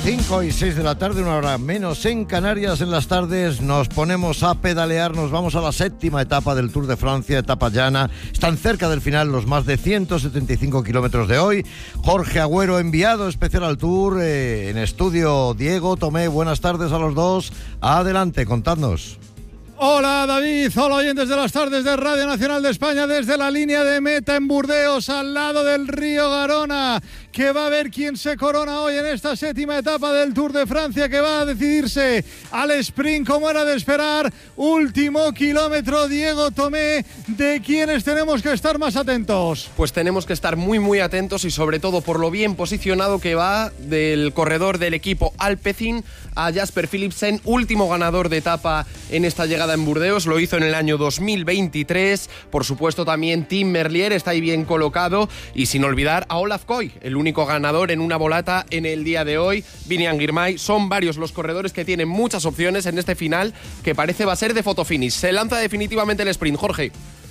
5 y 6 de la tarde, una hora menos en Canarias. En las tardes nos ponemos a pedalear, nos vamos a la séptima etapa del Tour de Francia, etapa llana. Están cerca del final los más de 175 kilómetros de hoy. Jorge Agüero, enviado especial al Tour, en estudio Diego Tomé. Buenas tardes a los dos. Adelante, contadnos. Hola David, hola oyentes de las tardes de Radio Nacional de España desde la línea de meta en Burdeos, al lado del río Garona, que va a ver quién se corona hoy en esta séptima etapa del Tour de Francia, que va a decidirse al sprint como era de esperar. Último kilómetro, Diego Tomé, ¿de quiénes tenemos que estar más atentos? Pues tenemos que estar muy atentos y sobre todo por lo bien posicionado que va del corredor del equipo Alpecin a Jasper Philipsen, último ganador de etapa en esta llegada en Burdeos, lo hizo en el año 2023. Por supuesto también Tim Merlier está ahí bien colocado, y sin olvidar a Olaf Koy, el único ganador en una volata en el día de hoy. Biniam Girmay, son varios los corredores que tienen muchas opciones en este final, que parece va a ser de fotofinish. Se lanza definitivamente el sprint, Jorge.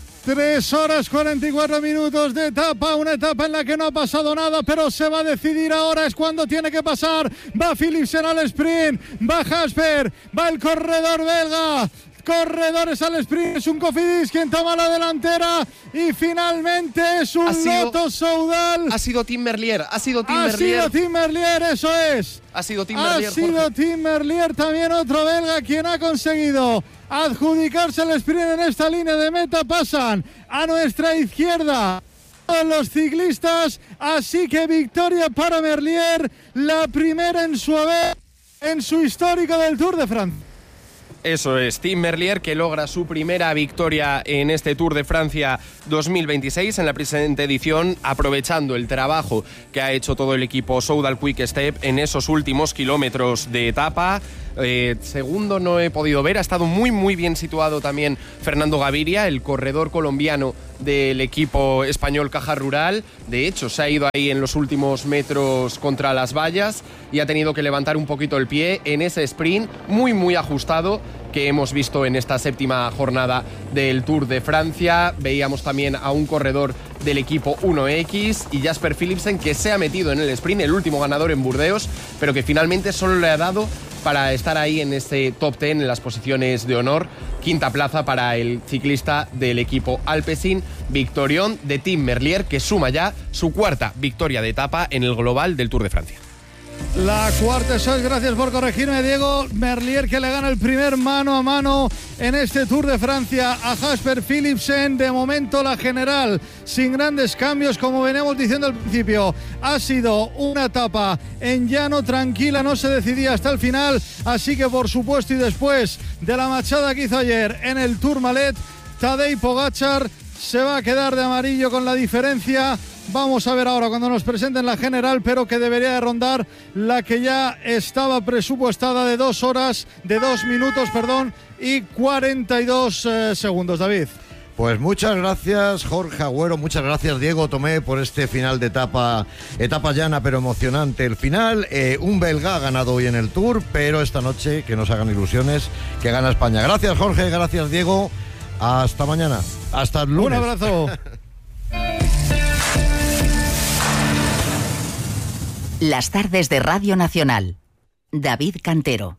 3 horas 44 minutos de etapa, una etapa en la que no ha pasado nada, pero se va a decidir ahora, es cuando tiene que pasar. Va Philipsen al sprint, va Jasper, va el corredor belga. Corredores al sprint, es un Cofidis quien toma la delantera, y finalmente es un Lotto Soudal. Ha sido Tim Merlier, Ha sido Tim Merlier, eso es. Ha sido Tim Merlier, Tim Merlier, también otro belga, quien ha conseguido adjudicarse el sprint en esta línea de meta. Pasan a nuestra izquierda todos los ciclistas, así que victoria para Merlier, la primera en su haber en su histórico del Tour de Francia. Eso es, Tim Merlier, que logra su primera victoria en este Tour de Francia 2026 en la presente edición, aprovechando el trabajo que ha hecho todo el equipo Soudal Quick Step en esos últimos kilómetros de etapa. Segundo no he podido ver, ha estado muy bien situado también Fernando Gaviria, el corredor colombiano del equipo español Caja Rural. De hecho, se ha ido ahí en los últimos metros contra las vallas y ha tenido que levantar un poquito el pie en ese sprint muy ajustado que hemos visto en esta séptima jornada del Tour de Francia. Veíamos también a un corredor del equipo 1X y Jasper Philipsen, que se ha metido en el sprint, el último ganador en Burdeos, pero que finalmente solo le ha dado para estar ahí en este top 10 en las posiciones de honor. Quinta plaza para el ciclista del equipo Alpecin, victorión de Tim Merlier, que suma ya su cuarta victoria de etapa en el global del Tour de Francia. La cuarta, eso es, gracias por corregirme, Diego. Merlier, que le gana el primer mano a mano en este Tour de Francia a Jasper Philipsen. De momento la general sin grandes cambios, como veníamos diciendo al principio. Ha sido una etapa en llano, tranquila, no se decidía hasta el final, así que por supuesto, y después de la machada que hizo ayer en el Tourmalet, Tadej Pogačar se va a quedar de amarillo con la diferencia. Vamos a ver ahora cuando nos presenten la general, pero que debería de rondar la que ya estaba presupuestada de 2 minutos y 42 segundos, David. Pues muchas gracias, Jorge Agüero, muchas gracias, Diego Tomé, por este final de etapa llana pero emocionante. El final, un belga ha ganado hoy en el Tour, pero esta noche, que nos hagan ilusiones, que gana España. Gracias, Jorge, gracias, Diego. Hasta mañana, hasta el lunes. Un abrazo. Las tardes de Radio Nacional. David Cantero.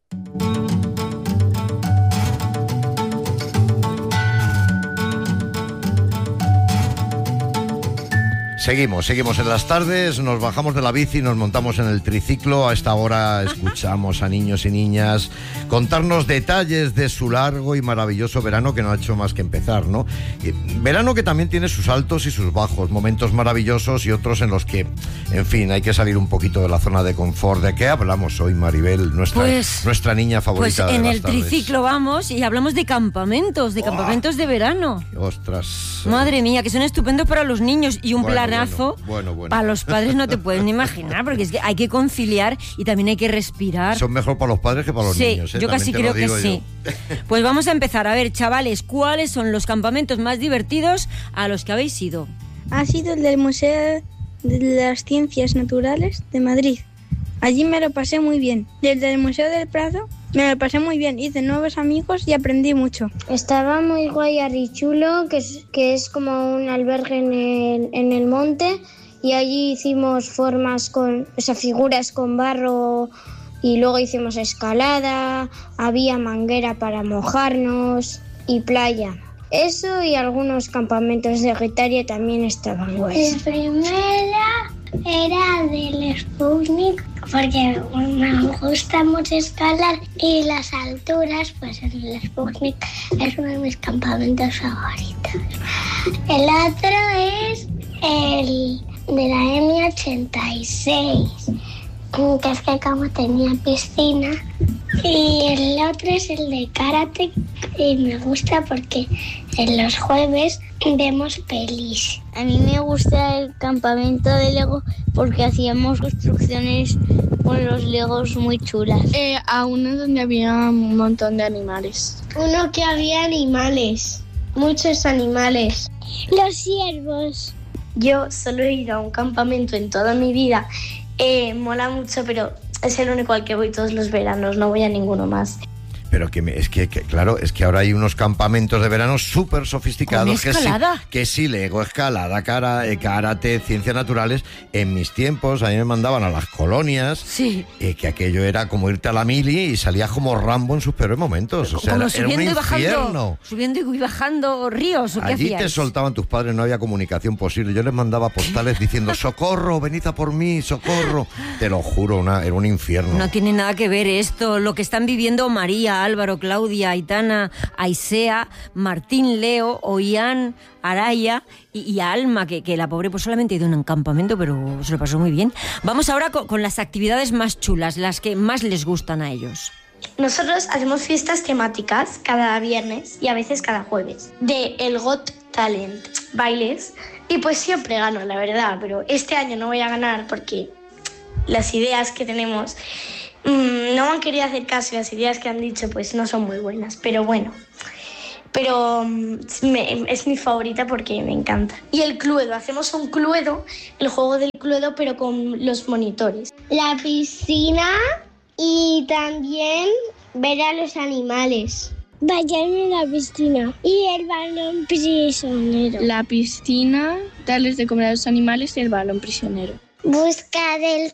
Seguimos en las tardes, nos bajamos de la bici, nos montamos en el triciclo. A esta hora escuchamos a niños y niñas contarnos detalles de su largo y maravilloso verano, que no ha hecho más que empezar, ¿no? Verano que también tiene sus altos y sus bajos, momentos maravillosos y otros en los que, en fin, hay que salir un poquito de la zona de confort. ¿De qué hablamos hoy, Maribel, nuestra niña favorita? Pues en de el triciclo vamos y hablamos de campamentos, campamentos de verano. Ostras. Madre mía, que son estupendos para los niños y un planazo. Bueno. Para los padres no te pueden imaginar, porque es que hay que conciliar y también hay que respirar. Son mejor para los padres que para los niños. Yo casi creo que sí. Pues vamos a empezar. A ver, chavales, ¿cuáles son los campamentos más divertidos a los que habéis ido? Ha sido el del Museo de las Ciencias Naturales de Madrid. Allí me lo pasé muy bien. Y el del Museo del Prado me lo pasé muy bien. Hice nuevos amigos y aprendí mucho. Estaba muy guay Arrichulo, que es como un albergue en el monte, y allí hicimos figuras con barro y luego hicimos escalada, había manguera para mojarnos y playa. Eso y algunos campamentos de guitarra también estaban guays. La primera era del Sputnik porque me gusta mucho escalar y las alturas, pues en el Sputnik es uno de mis campamentos favoritos. El otro es el de la M86, que es que como tenía piscina, y el otro es el de karate y me gusta porque en los jueves vemos pelis. A mí me gusta el campamento de Lego porque hacíamos construcciones con los Legos muy chulas. A uno donde había un montón de animales. Uno que había animales, muchos animales. Los ciervos. Yo solo he ido a un campamento en toda mi vida. Mola mucho, pero es el único al que voy todos los veranos, no voy a ninguno más. Pero claro, es que ahora hay unos campamentos de verano súper sofisticados. ¿Con escalada? Que sí, Lego, escalada, karate, ciencias naturales. En mis tiempos, a mí me mandaban a las colonias. Sí. Que aquello era como irte a la mili y salías como Rambo en sus peores momentos. O sea, como era un infierno. Subiendo y bajando ríos, ¿o qué Allí hacías? te soltaban tus padres, no había comunicación posible. Yo les mandaba postales diciendo, socorro, venid a por mí, socorro. Te lo juro, era un infierno. No tiene nada que ver esto, lo que están viviendo María, Álvaro, Claudia, Aitana, Aisea, Martín, Leo, Oián, Araya y Alma, que la pobre pues solamente ha ido a un campamento, pero se lo pasó muy bien. Vamos ahora con las actividades más chulas, las que más les gustan a ellos. Nosotros hacemos fiestas temáticas cada viernes y a veces cada jueves de el Got Talent, bailes, y pues siempre gano, la verdad, pero este año no voy a ganar porque las ideas que tenemos no me han querido hacer caso y las ideas que han dicho pues no son muy buenas, pero bueno. Pero es mi favorita porque me encanta. Y el Cluedo, hacemos un Cluedo, el juego del Cluedo, pero con los monitores. La piscina y también ver a los animales. Bañarme en la piscina y el balón prisionero. La piscina, darles de comer a los animales y el balón prisionero. Buscar el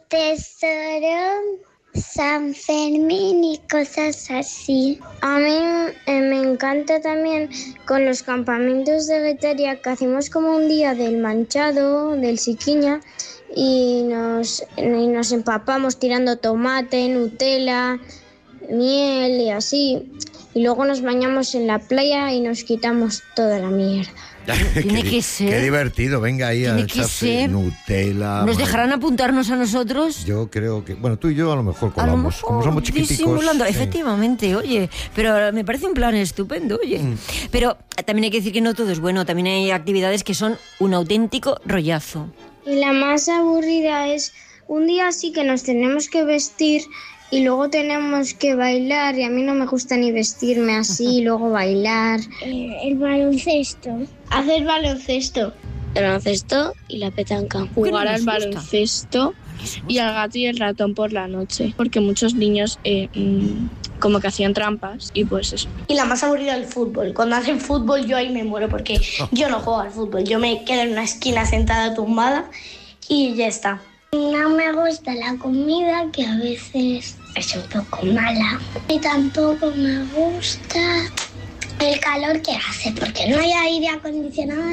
tesoro, San Fermín y cosas así. A mí me encanta también con los campamentos de guitarra que hacemos como un día del manchado, del Siquiña, y nos empapamos tirando tomate, Nutella, miel y así. Y luego nos bañamos en la playa y nos quitamos toda la mierda. Tiene que ser. Qué divertido, venga ahí a Tiene que echarse ser. Nutella. ¿Nos dejarán apuntarnos a nosotros? Yo creo que, bueno, tú y yo a lo mejor A lo colamos, mejor como somos chiquiticos. disimulando, sí. Efectivamente, oye, pero me parece un plan estupendo, oye. Pero también hay que decir que no todo es bueno, también hay actividades que son un auténtico rollazo. Y la más aburrida es un día así que nos tenemos que vestir y luego tenemos que bailar, y a mí no me gusta ni vestirme así y luego bailar. El baloncesto. Hacer baloncesto. El baloncesto y la petanca. Jugar al gusta? baloncesto y al gato y el ratón por la noche, porque muchos niños como que hacían trampas y pues eso. Y la más aburrida, el fútbol. Cuando hacen fútbol yo ahí me muero porque yo no juego al fútbol. Yo me quedo en una esquina sentada tumbada y ya está. No me gusta la comida, que a veces es un poco mala. Y tampoco me gusta el calor que hace, porque no hay aire acondicionado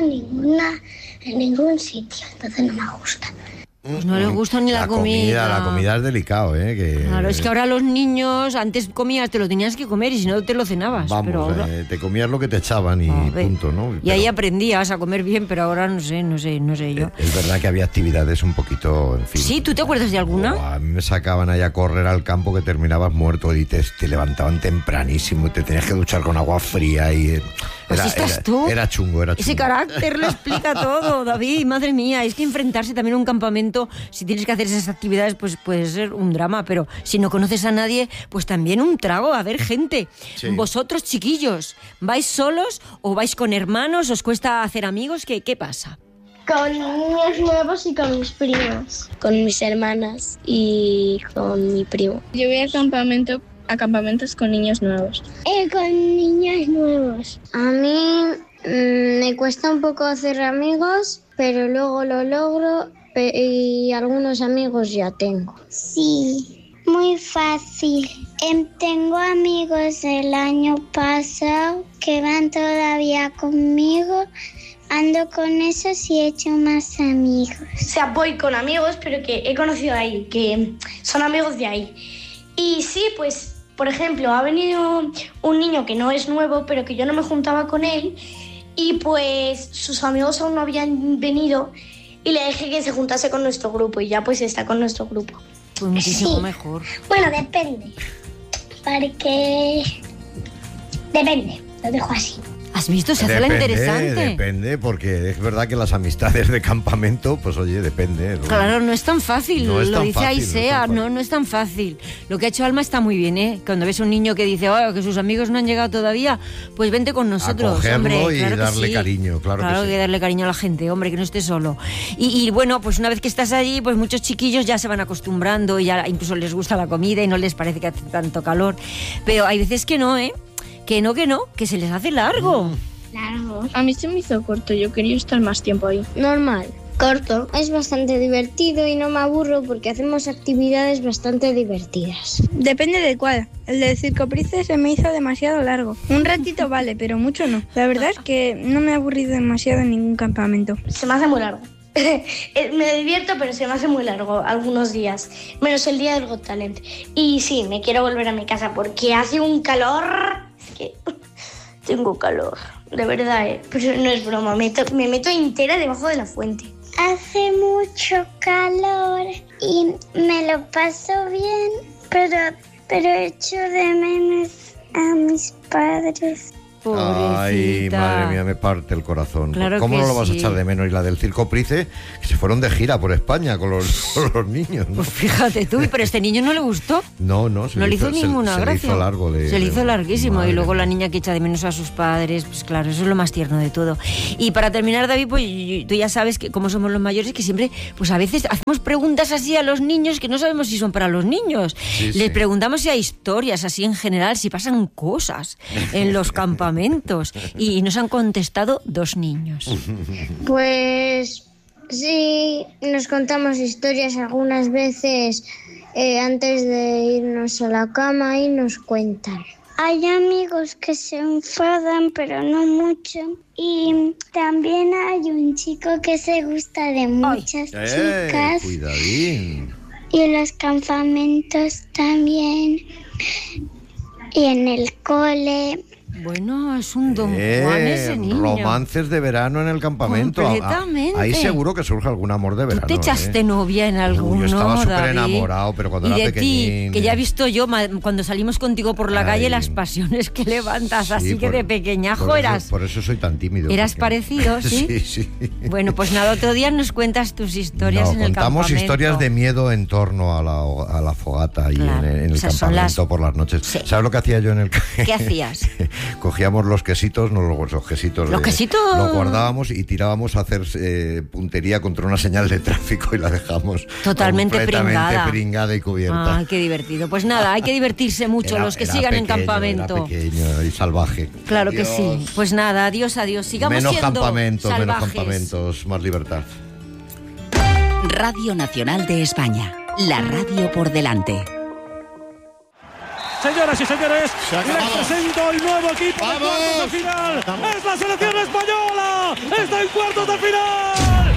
en ningún sitio, entonces no me gusta. Pues no les gusta ni la comida. La comida es delicado, ¿eh? Claro, es que ahora los niños, antes comías, te lo tenías que comer y si no te lo cenabas. Vamos, pero ahora... te comías lo que te echaban y A ver, punto, ¿no? Y ahí aprendías a comer bien, pero ahora no sé yo. Es verdad que había actividades un poquito, en fin. ¿Sí? ¿Tú te acuerdas de alguna? A mí me sacaban allá a correr al campo que terminabas muerto y te levantaban tempranísimo y te tenías que duchar con agua fría y... Pues estás tú. Era chungo. Ese carácter lo explica todo, David. Madre mía, es que enfrentarse también a un campamento, si tienes que hacer esas actividades, pues puede ser un drama, pero si no conoces a nadie, pues también un trago, a ver gente. Sí. Vosotros, chiquillos, ¿vais solos o vais con hermanos? ¿Os cuesta hacer amigos? ¿Qué pasa? Con niños nuevos y con mis primos. Con mis hermanas y con mi primo. Yo voy a campamentos con niños nuevos. Con niños nuevos. A mí me cuesta un poco hacer amigos, pero luego lo logro. y algunos amigos ya tengo. Sí, muy fácil. Tengo amigos del año pasado que van todavía conmigo. Ando con esos y he hecho más amigos. O sea, voy con amigos, pero que he conocido ahí, que son amigos de ahí. Y sí, pues, por ejemplo, ha venido un niño que no es nuevo, pero que yo no me juntaba con él. Y pues sus amigos aún no habían venido y le dije que se juntase con nuestro grupo y ya pues está con nuestro grupo. Pues muchísimo mejor. Bueno, depende. Porque... Depende, lo dejo así. ¿Has visto? Se hace la interesante. Depende, porque es verdad que las amistades de campamento, pues oye, depende. ¿no? Claro, no es tan fácil, No es lo tan dice fácil, Aisea, no es tan fácil. Lo que ha hecho Alma está muy bien, ¿eh? Cuando ves a un niño que dice, oh, que sus amigos no han llegado todavía, pues vente con nosotros, Acogerlo hombre. y Claro que darle sí. cariño, claro que sí. que darle cariño a la gente, hombre, que no esté solo. Y bueno, pues una vez que estás allí, pues muchos chiquillos ya se van acostumbrando y ya incluso les gusta la comida y no les parece que hace tanto calor. Pero hay veces que no, ¿eh? Que se les hace largo. Largo. A mí se me hizo corto, yo quería estar más tiempo ahí. Normal. Corto. Es bastante divertido y no me aburro porque hacemos actividades bastante divertidas. Depende de cuál. El del Circo Price se me hizo demasiado largo. Un ratito vale, pero mucho no. La verdad es que no me he aburrido demasiado en ningún campamento. Se me hace muy largo. Me divierto, pero se me hace muy largo algunos días, menos el día del Got Talent. Y sí, me quiero volver a mi casa porque hace un calor. Es que tengo calor, de verdad, pero no es broma, me meto entera debajo de la fuente. Hace mucho calor y me lo paso bien, pero echo de menos a mis padres. Pobrecita. Ay, madre mía, me parte el corazón. Claro ¿Cómo que no lo vas a sí. echar de menos? Y la del Circo Price, que se fueron de gira por España con los niños, ¿no? Pues fíjate tú, pero a este niño no le gustó. No le hizo ninguna gracia. Se le hizo largo. Se le hizo larguísimo. Madre Y luego la mía. niña que echa de menos a sus padres, pues claro, eso es lo más tierno de todo. Y para terminar, David, pues tú ya sabes que como somos los mayores, que siempre, pues a veces hacemos preguntas así a los niños que no sabemos si son para los niños. Sí, Les sí. preguntamos si hay historias así en general, si pasan cosas en los campamentos. Y nos han contestado 2 niños. Pues sí, nos contamos historias algunas veces antes de irnos a la cama y nos cuentan. Hay amigos que se enfadan, pero no mucho. Y también hay un chico que se gusta de muchas chicas. Cuidadín. Y en los campamentos también. Y en el cole. Bueno, es un don Juan ese niño. Romances de verano en el campamento. Completamente. Ahí seguro que surge algún amor de verano. ¿Tú te echaste novia en alguno, Yo estaba súper David? enamorado, pero cuando y era de pequeñín. ti, que ya he visto yo cuando salimos contigo por la calle Ay. las pasiones que levantas, Sí, así que de pequeñajo eras. Por eso soy tan tímido. ¿Eras porque- parecido, sí? Sí. Bueno, pues nada, otro día nos cuentas tus historias No, en el campamento. contamos historias de miedo en torno a la fogata y Claro, en el esas son campamento por las noches. Sí. ¿Sabes lo que hacía yo en el ¿Qué hacías? Cogíamos los quesitos, no los quesitos. ¿Los quesitos? Los guardábamos y tirábamos a hacer puntería contra una señal de tráfico y la dejamos Totalmente pringada y cubierta. Ay, qué divertido. Pues nada, hay que divertirse mucho los que sigan en campamento. Era pequeño y salvaje. Claro que Adiós. sí. Pues nada, adiós. Sigamos Menos siendo campamentos, salvajes. más libertad. Radio Nacional de España. La radio por delante. Señoras y señores, les presento el nuevo equipo de cuartos de final. ¡Es la selección española! ¡Está en cuartos de final!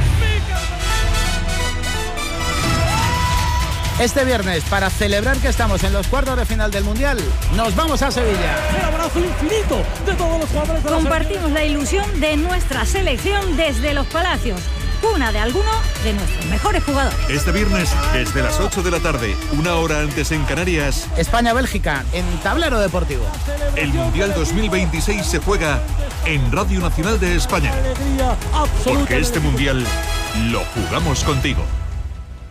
Este viernes, para celebrar que estamos en los cuartos de final del Mundial, nos vamos a Sevilla. El abrazo infinito de todos los jugadores de la Compartimos la ilusión de nuestra selección desde los Palacios, cuna de alguno de nuestros mejores jugadores. Este viernes, desde las 8 de la tarde, 1 hora antes en Canarias, España-Bélgica, en Tablero Deportivo. el Mundial 2026 se juega en Radio Nacional de España. Porque este Mundial lo jugamos contigo.